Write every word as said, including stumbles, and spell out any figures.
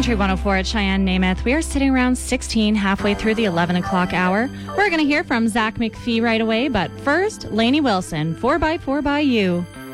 Country one oh four at Cheyenne Namath. We are sitting around sixteen, halfway through the eleven o'clock hour. We're going to hear from Zach McPhee right away, but first, Lainey Wilson, four by four by You.